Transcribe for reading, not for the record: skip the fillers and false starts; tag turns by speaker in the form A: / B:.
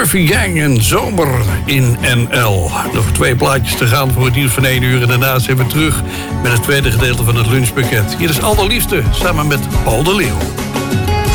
A: Murphy Gang en Zomer in NL. Nog 2 plaatjes te gaan voor het nieuws van 1 uur. En daarna zijn we terug met het tweede gedeelte van het lunchpakket. Hier is Allerliefste samen met Paul de Leeuw.